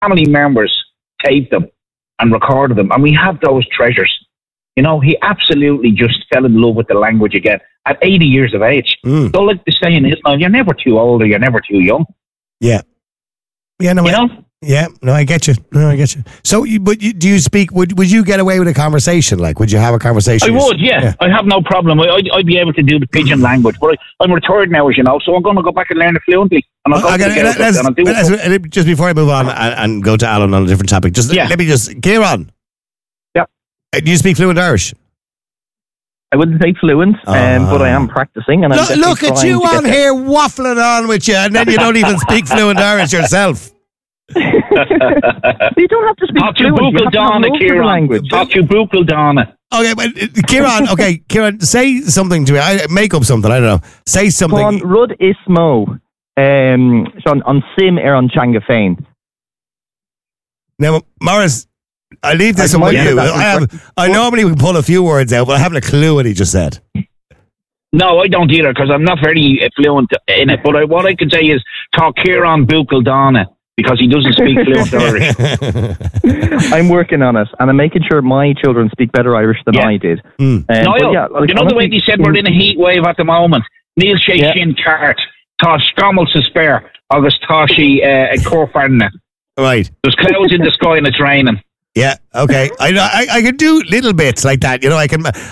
family members taped them and recorded them, and we have those treasures. You know, he absolutely just fell in love with the language again at 80 years of age. So like the saying is, no, you're never too old or you're never too young. Yeah. Yeah, no, You know? Yeah, no, I get you. So, do you speak? Would you get away with a conversation? Like, would you have a conversation? I would, yeah. I have no problem. I'd be able to do the pidgin language, but I'm retired now, as you know, so I'm going to go back and learn it fluently. And I'll just before I move on and go to Alan on a different topic, let me Kieran. Yeah. Do you speak fluent Irish? I wouldn't say fluent, but I am practicing. And look at you on here waffling on with you, and then you don't even speak fluent Irish yourself. You don't have to speak fluent. You have to know language. Okay, but Kieran, say something to me. Make up something. I don't know. Say something. On Rud Ismo, on Sim on Changa Fain. Now, Morris, I leave this on you. I normally would pull a few words out, but I haven't a clue what he just said. No, I don't either, because I'm not very fluent in it. But what I can say is, talk Kieran Buchel because he doesn't speak fluent Irish. I'm working on it, and I'm making sure my children speak better Irish than I did. Niall, you know the way he said we're in a heat wave at the moment? Neil Shin Cart, Tá Scammel to spare, August Tashi Corfarna. Right. There's clouds in the sky and it's raining. Yeah, okay. I can do little bits like that, you know.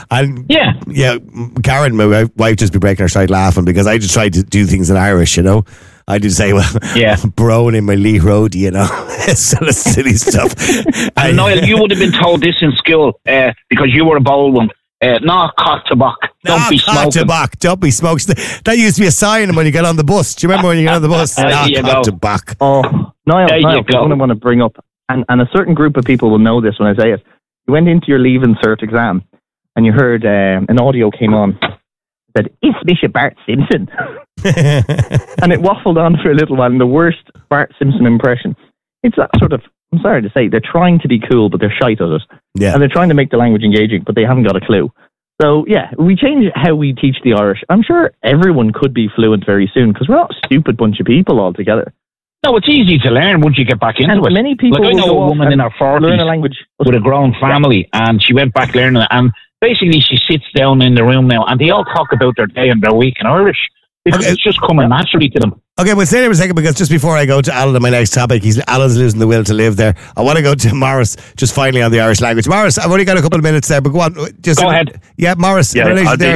Karen, my wife, just be breaking her side laughing because I just tried to do things in Irish, you know. I did say, brown in my Lee Road, you know, sort of silly stuff. And Niall, you would have been told this in school because you were a bold one. Not cock tobacco. Don't be smoking. Don't be smoking. That used to be a sign when you get on the bus. Do you remember when you get on the bus? Not cock tobacco. Oh, Niall, I want to bring up, and a certain group of people will know this when I say it. You went into your Leaving Cert exam and you heard an audio came on that it's Bishop Bart Simpson. And it waffled on for a little while in the worst Bart Simpson impression. It's that sort of, I'm sorry to say, they're trying to be cool, but they're shite at it. Yeah. And they're trying to make the language engaging, but they haven't got a clue. So, yeah, we change how we teach the Irish. I'm sure everyone could be fluent very soon, because we're not a stupid bunch of people altogether. No, it's easy to learn once you get back into it. Many people I know a woman in her 40s learn a language with a grown family, and she went back learning it, and basically she sits down in the room now, and they all talk about their day and their week in Irish. It's just coming naturally to them. Okay, well, stay there for a second, because just before I go to Alan on my next topic, Alan's losing the will to live there. I want to go to Morris, just finally on the Irish language. Morris, I've only got a couple of minutes there, but go on. Go ahead. Yeah, Morris. I'll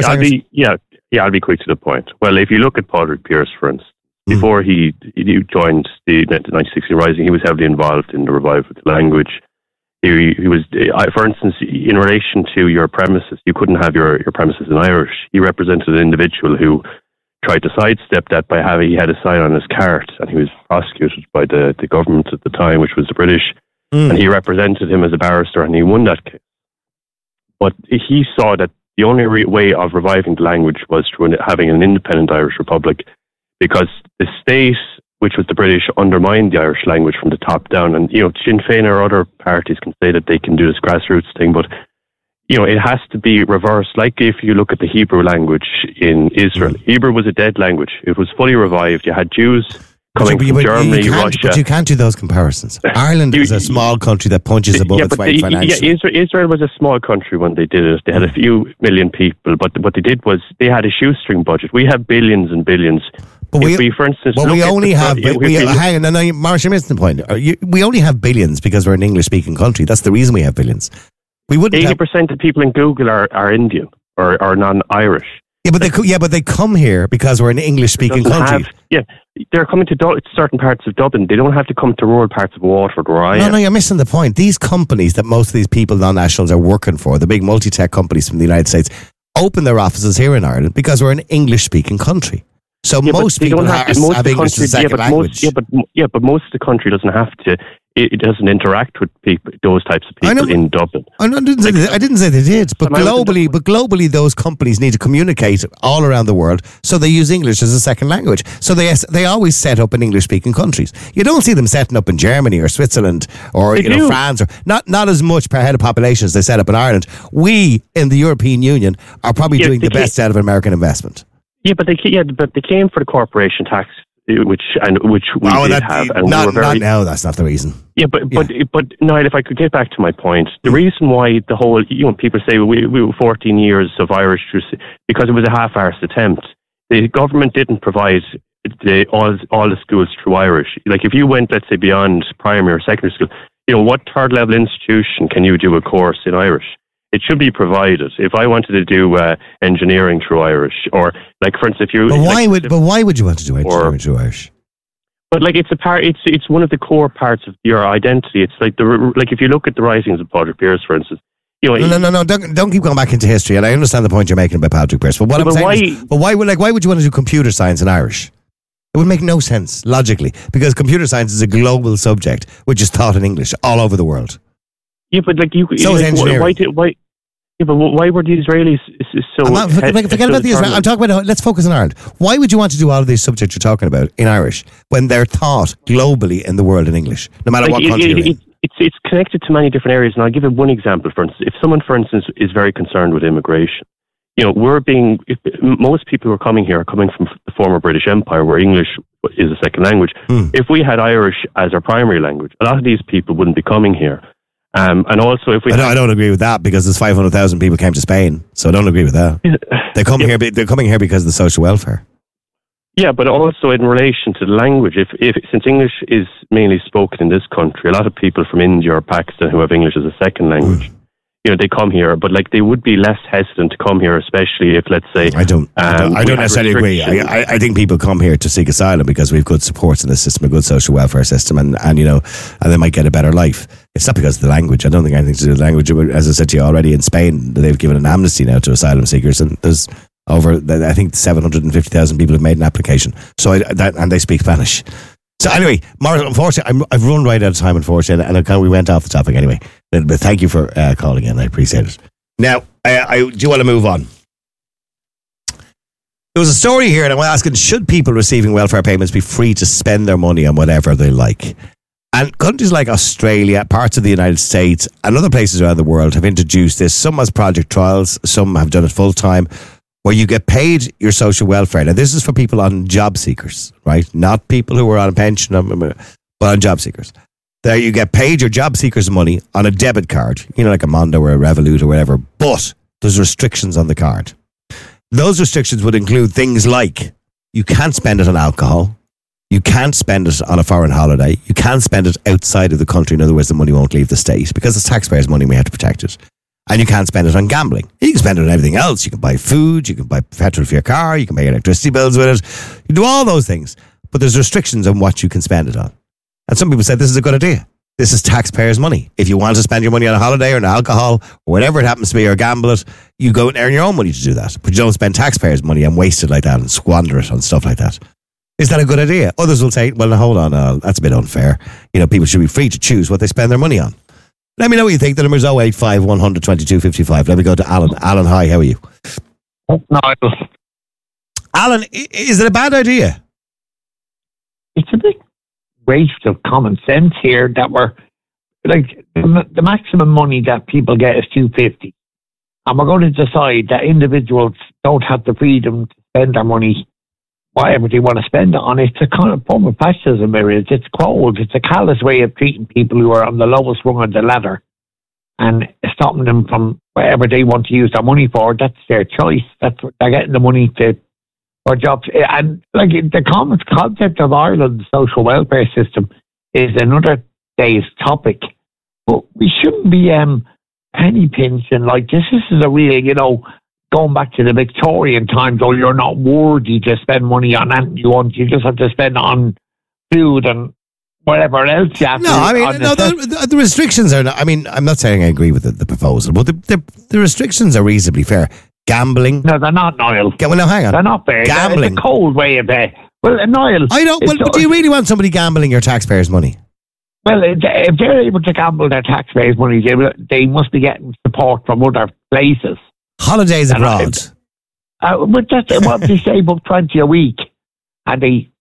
be quick to the point. Well, if you look at Padraig Pearse, for instance, before he joined the 1960 Rising, he was heavily involved in the revival of the language. He was, for instance, in relation to your premises, you couldn't have your premises in Irish. He represented an individual who tried to sidestep that by he had a sign on his cart, and he was prosecuted by the government at the time, which was the British, and he represented him as a barrister, and he won that case. But he saw that the only way of reviving the language was through having an independent Irish Republic, because the state, which was the British, undermined the Irish language from the top down. And, Sinn Féin or other parties can say that they can do this grassroots thing, but it has to be reversed. Like if you look at the Hebrew language in Israel, Hebrew was a dead language. It was fully revived. You had Jews coming from Germany, Russia. But you can't do those comparisons. Ireland is a small country that punches above its weight financially. Israel was a small country when they did it. They had a few million people, but what they did was they had a shoestring budget. We have billions and billions. But hang on, Marsh, you're missing the point. We only have billions because we're an English-speaking country. That's the reason we have billions. We wouldn't. 80% of people in Google are Indian or non-Irish. Yeah, but they come here because we're an English-speaking country. They're coming to certain parts of Dublin. They don't have to come to rural parts of Waterford where I am. No, you're missing the point. These companies that most of these people, non-nationals, are working for, the big multi-tech companies from the United States, open their offices here in Ireland because we're an English-speaking country. So most people have English as a second language. But most of the country doesn't have to. It doesn't interact with people, those types of people in Dublin. I didn't say they did, but globally, those companies need to communicate all around the world, so they use English as a second language. So they always set up in English-speaking countries. You don't see them setting up in Germany or Switzerland or France, or not as much per head of population as they set up in Ireland. We in the European Union are probably doing the best out of American investment. But they came for the corporation tax which we did have. And not now. That's not the reason. Yeah, but Niall, if I could get back to my point, the reason why the whole, people say we were 14 years of Irish because it was a half-arsed attempt. The government didn't provide all the schools through Irish. Like if you went, let's say, beyond primary or secondary school, what third level institution can you do a course in Irish? It should be provided. If I wanted to do engineering through Irish, or like for instance, if you, but why would you want to do engineering through Irish? But like it's a part. It's one of the core parts of your identity. It's like if you look at the writings of Padraig Pearse, for instance. No. Don't keep going back into history. And I understand the point you're making about Padraig Pearse. But why would you want to do computer science in Irish? It would make no sense logically, because computer science is a global subject which is taught in English all over the world. Yeah, but like you. So is engineering. Why? Yeah, but why were the Israelis so... Forget about the Israelis. I'm talking about... Let's focus on Ireland. Why would you want to do all of these subjects you're talking about in Irish when they're taught globally in the world in English, no matter what country you're in? It's connected to many different areas, and I'll give you one example. For instance, if someone, for instance, is very concerned with immigration, most people who are coming here are coming from the former British Empire, where English is a second language. If we had Irish as our primary language, a lot of these people wouldn't be coming here. And also, if we... I don't agree with that, because there's 500,000 people came to Spain, so I don't agree with that. They're coming here because of the social welfare. Yeah, but also in relation to the language, since English is mainly spoken in this country, a lot of people from India or Pakistan who have English as a second language, they come here, but like they would be less hesitant to come here, especially if, let's say... I don't necessarily agree. I think people come here to seek asylum because we have good supports in the system, a good social welfare system, and they might get a better life. It's not because of the language. I don't think anything to do with the language. As I said to you already, in Spain, they've given an amnesty now to asylum seekers, and there's I think 750,000 people have made an application. So and they speak Spanish. So anyway, Maurice, unfortunately, I've run right out of time, unfortunately, and we went off the topic anyway. But thank you for calling in. I appreciate it. Now, I do want to move on. There was a story here, and I'm asking, should people receiving welfare payments be free to spend their money on whatever they like? And countries like Australia, parts of the United States, and other places around the world have introduced this. Some as project trials, some have done it full time, where you get paid your social welfare. Now, this is for people on job seekers, right? Not people who are on a pension, but on job seekers. There, you get paid your job seekers' money on a debit card, like a Mondo or a Revolut or whatever, but there's restrictions on the card. Those restrictions would include things like you can't spend it on alcohol, you can't spend it on a foreign holiday, you can't spend it outside of the country, in other words, the money won't leave the state, because it's taxpayers' money, we have to protect it. And you can't spend it on gambling. You can spend it on everything else. You can buy food, you can buy petrol for your car, you can pay electricity bills with it. You do all those things, but there's restrictions on what you can spend it on. And some people said this is a good idea. This is taxpayers' money. If you want to spend your money on a holiday or on alcohol or whatever it happens to be, or gamble it, you go and earn your own money to do that. But you don't spend taxpayers' money and waste it like that and squander it on stuff like that. Is that a good idea? Others will say, well, hold on, that's a bit unfair. People should be free to choose what they spend their money on. Let me know what you think. The number is 085 100 22 55. Let me go to Alan. Alan, hi, how are you? Niall. Alan, is it a bad idea? It's a big waste of common sense here that we're, like, the maximum money that people get is $250. And we're going to decide that individuals don't have the freedom to spend their money whatever they want to spend it on. It's a kind of form of fascism. It's cold. It's a callous way of treating people who are on the lowest rung of the ladder and stopping them from whatever they want to use their money for. That's their choice. That's what they're getting the money for jobs. And like the common concept of Ireland's social welfare system is another day's topic. But we shouldn't be penny pinching like this. This is a real, going back to the Victorian times, you're not worthy to spend money on anything you want. You just have to spend it on food and whatever else you have to. The restrictions are not, I'm not saying I agree with the proposal, but the restrictions are reasonably fair. Gambling. No, they're not, Niall. Well, no, hang on. They're not fair. Gambling. It's a cold way of it. Well, Niall. I don't, but do you really want somebody gambling your taxpayers' money? Well, if they're able to gamble their taxpayers' money, they must be getting support from other places. Holidays abroad. But that's what they save up 20 a week, and they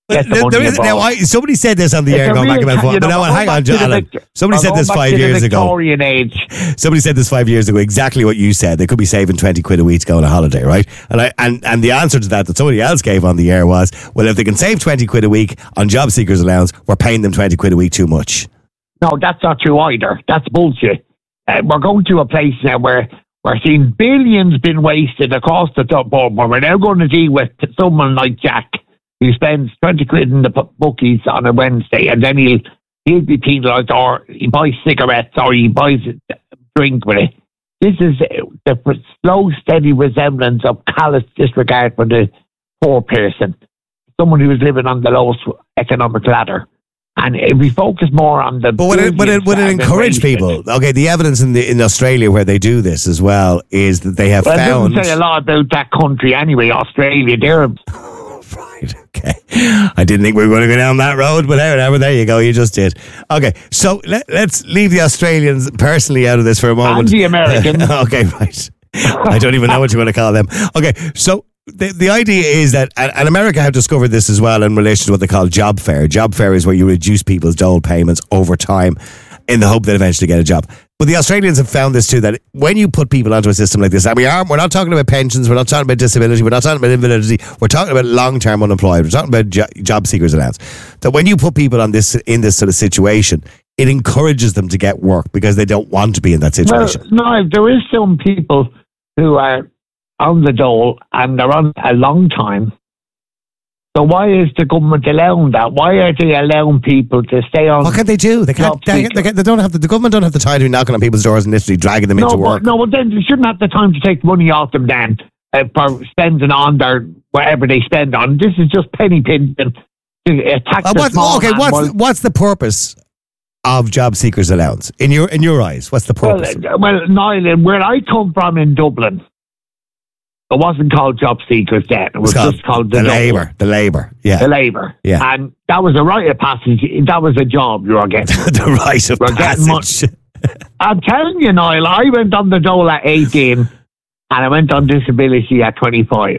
Somebody said this on the air going back about phone. But now, hang on, Alan. Somebody said this 5 years ago. Victorian age. Somebody said this 5 years ago, exactly what you said. They could be saving 20 quid a week to go on a holiday, right? And the answer to that somebody else gave on the air was, well, if they can save 20 quid a week on job seekers allowance, we're paying them 20 quid a week too much. No, that's not true either. That's bullshit. We're going to a place now where we're seeing billions being wasted across the top board, but we're now going to deal with someone like Jack, who spends 20 quid in the bookies on a Wednesday, and then he'll be penalised, or he buys cigarettes, or he buys a drink with it. This is the slow, steady resemblance of callous disregard for the poor person, someone who is living on the lowest economic ladder. And if we focus more on the... But would it encourage people? Okay, the evidence in Australia where they do this as well is that they have found... It doesn't say a lot about that country anyway, Australia. They're... Right, okay. I didn't think we were going to go down that road, but there you go, you just did. Okay, so let's leave the Australians personally out of this for a moment. And the Americans. Okay, right. I don't even know what you want to call them. Okay, so... The idea is that, and America have discovered this as well in relation to what they call job fare. Job fare is where you reduce people's dole payments over time in the hope that eventually get a job. But the Australians have found this too, that when you put people onto a system like this, and we're not talking about pensions, we're not talking about disability, we're not talking about invalidity, we're talking about long-term unemployed, we're talking about job seekers allowance. That when you put people in this sort of situation, it encourages them to get work because they don't want to be in that situation. Well, no, there is some people who are on the dole and they're on a long time. So why is the government allowing that? Why are they allowing people to stay on? What can they do? They can't. They don't have the government don't have the time to be knocking on people's doors and literally dragging them into work. Well, then they shouldn't have the time to take money off them then for spending on their whatever they spend on. This is just penny pinching. What's the purpose of job seekers allowance in your eyes? What's the purpose? Well, Niall, where I come from in Dublin, it wasn't called job seekers then. It was just called the labour. The labour, yeah. The labour. Yeah. And that was a rite of passage. That was a job you were getting. The rite of passage. I'm telling you, Niall, I went on the dole at 18 and I went on disability at 24.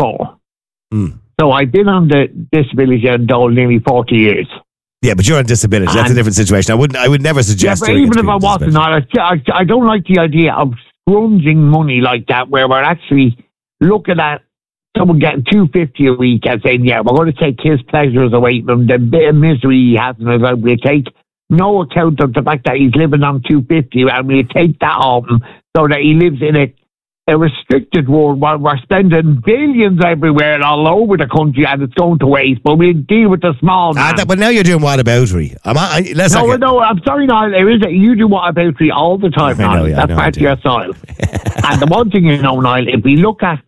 So I've been on the disability and dole nearly 40 years. Yeah, but you're on disability. That's a different situation. I would never suggest. Yeah, but even if I wasn't, I don't like the idea of scrounging money like that, where we're actually looking at someone getting $250 a week and saying, yeah, we're going to take his pleasures away from the bit of misery he has in his life. We'll take no account of the fact that he's living on $250 and we'll take that off him so that he lives in a restricted world while we're spending billions everywhere and all over the country and it's going to waste. But we'll deal with the small man. But now you're doing whataboutery. No, I'm sorry, Niall. You do whataboutery all the time, Niall. That's part of your style. And the one thing, Niall, if we look at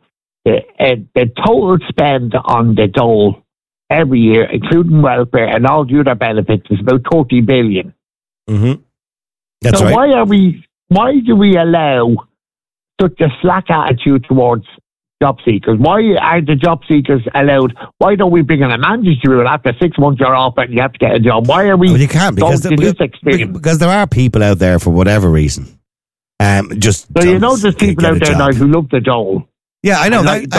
the total spend on the dole every year, including welfare and all the other benefits, is about 30 billion. Mm-hmm. That's so right. why do we allow such a slack attitude towards job seekers? Why are the job seekers allowed? Why don't we bring in a mandatory rule after 6 months you're off and you have to get a job? Why are we you can't because there are people out there for whatever reason. There's people out there now who love the dole. Yeah, I know.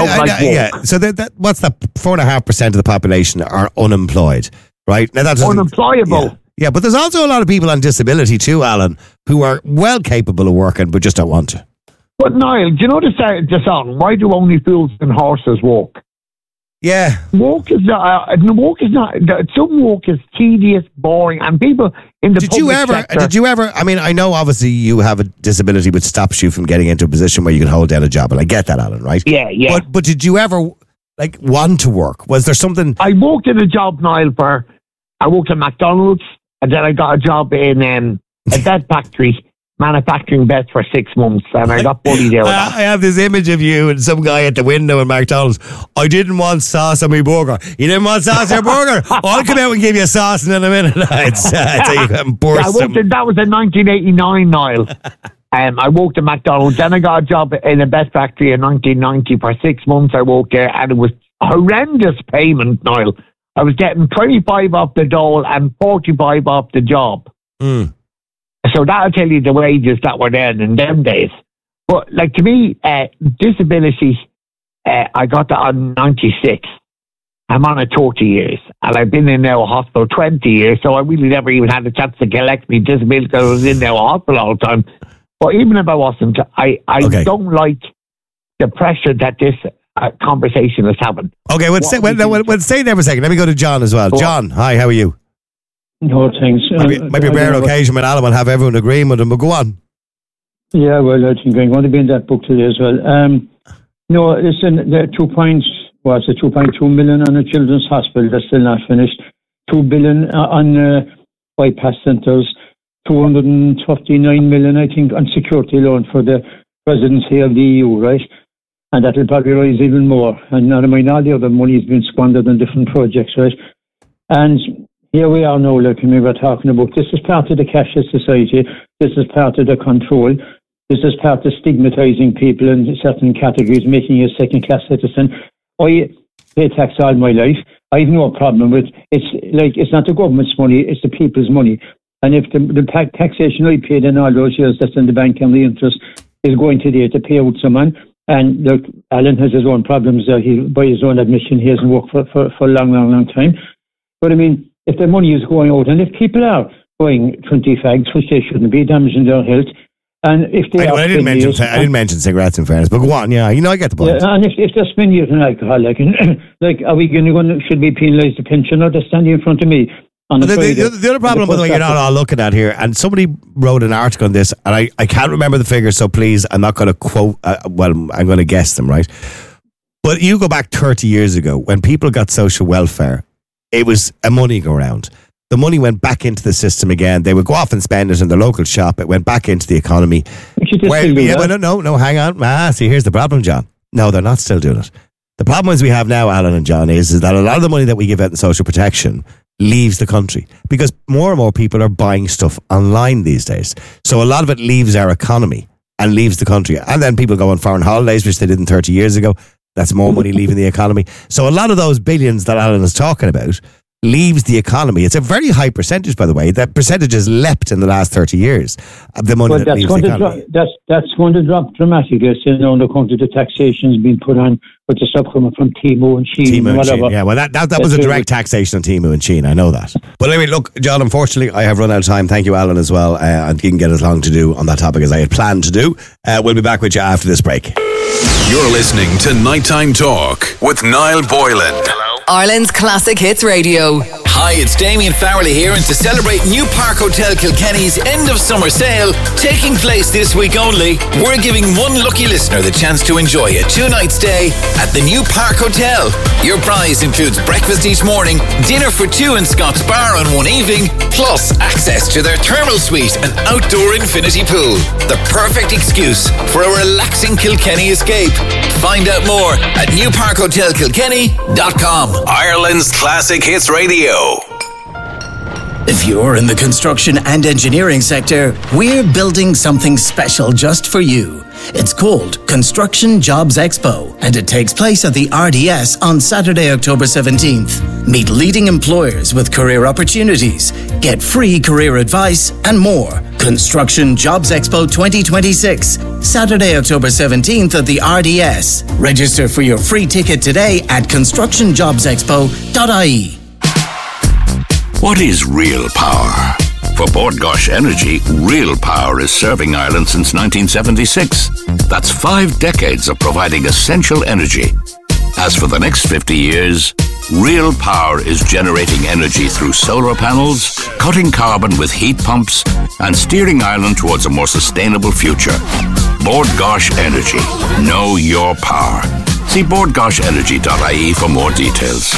So what's that? 4.5% of the population are unemployed, right? Now that's unemployable. Yeah, but there's also a lot of people on disability too, Alan, who are well capable of working but just don't want to. But Niall, do you know the song? Why do only fools and horses walk? Yeah, walk is not. Some walk is tedious, boring, and people in the sector. Did you ever? I mean, I know obviously you have a disability which stops you from getting into a position where you can hold down a job, and I get that, Alan, right? Yeah. But did you ever want to work? Was there something? I worked in a job, Niall. I worked at McDonald's, and then I got a job in a bed factory, manufacturing beds for 6 months, and I got bullied out of that. I have this image of you and some guy at the window in McDonald's. I didn't want sauce on my burger. You didn't want sauce on your burger? I'll come out and give you sauce in a minute. That was in 1989, Niall. I worked at McDonald's. Then I got a job in a bed factory in 1990 for 6 months. I worked there, and it was horrendous payment, Niall. I was getting 25 off the dole and 45 off the job. Mm. So that'll tell you the wages that were there in them days. But to me, disability, I got that on 96. I'm on it 30 years, and I've been in now a hospital 20 years, so I really never even had a chance to collect me disability because I was in now a hospital all the time. But even if I wasn't, I don't like the pressure that this conversation is having. Okay, we'll stay there for a second. Let me go to John as well. John, hi, how are you? No, thanks. Maybe a rare occasion when Alan will have everyone agreeing with him, but go on. Yeah, well, I think I'm going to be in that book today as well. No, listen, there are 2.2 million on a children's hospital that's still not finished. 2 billion on bypass centres. 259 million, I think, on security loan for the presidency of the EU, right? And that will probably rise even more. And not all the other money has been squandered on different projects, right? And here we are now, like we were talking about. This is part of the cashless society. This is part of the control. This is part of stigmatizing people in certain categories, making you a second-class citizen. I pay tax all my life. I have no problem with it's not the government's money, it's the people's money. And if the taxation I paid in all those years that's in the bank and the interest is going today to pay out someone, and look, Alan has his own problems. By his own admission, he hasn't worked for a long time. But I mean, if the money is going out, and if people are buying 20 fags, which they shouldn't be, damaging their health, and if they I didn't mention cigarettes in fairness, but go on, yeah, I get the point. Yeah, and if they're spending it on alcohol, are we going to should we penalise the pensioner that's standing in front of me? The other problem, by the way, you're not all looking at here, and somebody wrote an article on this, and I can't remember the figures, so please, I'm not going to quote, I'm going to guess them, right? But you go back 30 years ago, when people got social welfare, it was a money go round. The money went back into the system again. They would go off and spend it in their local shop. It went back into the economy. No, hang on. See, here's the problem, John. No, they're not still doing it. The problem is we have now, Alan and John, is that a lot of the money that we give out in social protection leaves the country because more and more people are buying stuff online these days. So a lot of it leaves our economy and leaves the country. And then people go on foreign holidays, which they didn't 30 years ago. That's more money leaving the economy. So a lot of those billions that Alan is talking about leaves the economy. It's a very high percentage, by the way. That percentage has leapt in the last 30 years. The money that leaves the economy. That's going to drop dramatically. On account of the taxations being put on with the stuff coming from Temu and Shein and whatever. Yeah, well, that was a direct taxation on Temu and Shein. I know that. But anyway, look, John, unfortunately, I have run out of time. Thank you, Alan, as well. And you can get as long to do on that topic as I had planned to do. We'll be back with you after this break. You're listening to Nighttime Talk with Niall Boylan. Ireland's Classic Hits Radio. Hi, it's Damien Farrelly here, and to celebrate New Park Hotel Kilkenny's end of summer sale, taking place this week only, we're giving one lucky listener the chance to enjoy a 2-night stay at the New Park Hotel. Your prize includes breakfast each morning, dinner for two in Scott's Bar on one evening, plus access to their thermal suite and outdoor infinity pool. The perfect excuse for a relaxing Kilkenny escape. Find out more at newparkhotelkilkenny.com. Ireland's Classic Hits Radio. If you're in the construction and engineering sector, we're building something special just for you. It's called Construction Jobs Expo, and it takes place at the RDS on Saturday, October 17th. Meet leading employers with career opportunities, get free career advice, and more. Construction Jobs Expo 2026, Saturday, October 17th at the RDS. Register for your free ticket today at constructionjobsexpo.ie. What is real power? For Bord Gáis Energy, real power is serving Ireland since 1976. That's 5 decades of providing essential energy. As for the next 50 years, real power is generating energy through solar panels, cutting carbon with heat pumps, and steering Ireland towards a more sustainable future. Bord Gáis Energy. Know your power. See bordgaisenergy.ie for more details.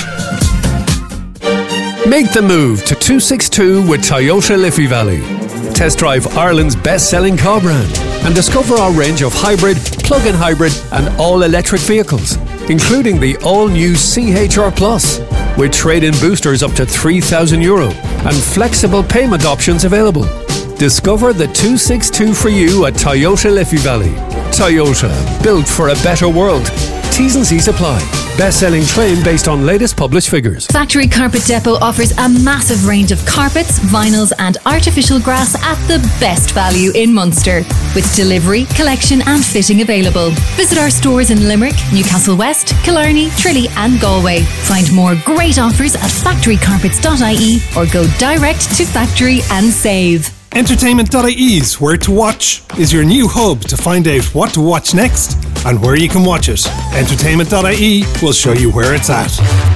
Make the move to 262 with Toyota Liffey Valley. Test drive Ireland's best-selling car brand and discover our range of hybrid, plug-in hybrid and all-electric vehicles, including the all-new CHR Plus, with trade-in boosters up to €3,000 and flexible payment options available. Discover the 262 for you at Toyota Liffey Valley. Toyota, built for a better world. T's and C's apply. best-selling claim based on latest published figures. Factory Carpet Depot offers a massive range of carpets, vinyls and artificial grass at the best value in Munster, with delivery, collection and fitting available. Visit our stores in Limerick, Newcastle West, Killarney, Tralee and Galway. Find more great offers at factorycarpets.ie or go direct to factory and save. Entertainment.ie's Where to Watch is your new hub to find out what to watch next and where you can watch it. Entertainment.ie will show you where it's at.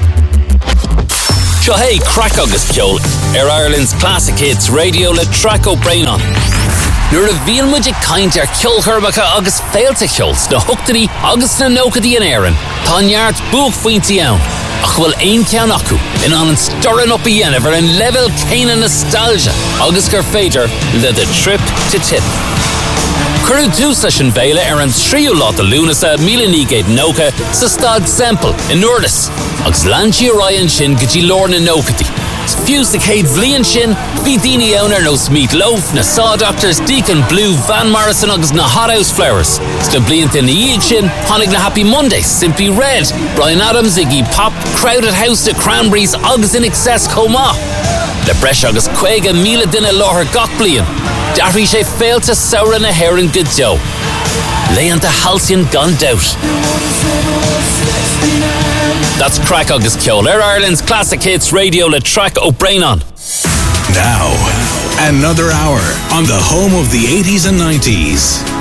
Seo hey, crack agus ceol Ireland's classic hits radio le Track O'Brien. Nuair a bhíonn muid ag caint ceolchurbacha agus féilte cheols na hachtarí agus na nócadaí an éireann. Tá neart buach faointí ann. Ach bhfuil aon ceann acu in an storan up a dhéanamh ar an level céine nostalgia agus gur féidir le The Trip to Tip. Curú dús leis an bhéile ar an tríú lá de lúnasa 1990 sa Stad Semple in Nuirdas agus landí Ryan sin go dtí leor na nócadaí. Fiús na céad bhliain sin, bhí daoine ann ar nós Meat Loaf, na Saw Doctors, Deacon Blue, Van Morrison agus na Hot House Flowers. Sta blianta na iad sin, tháinig na Happy Mondays, Simply Red, Bryan Adams, Iggy Pop, Crowded House, The Cranberries agus In Excess Comá. Le breis agus 50,000 duine láthair gach bliain. D'arfaí sé féilte saora na hÉireann go deo. Léanta halcyon gan doubt. That's Crack agus ceol Ireland's classic hits radio le Track O'Brien. Now, another hour on the home of the 80s and 90s.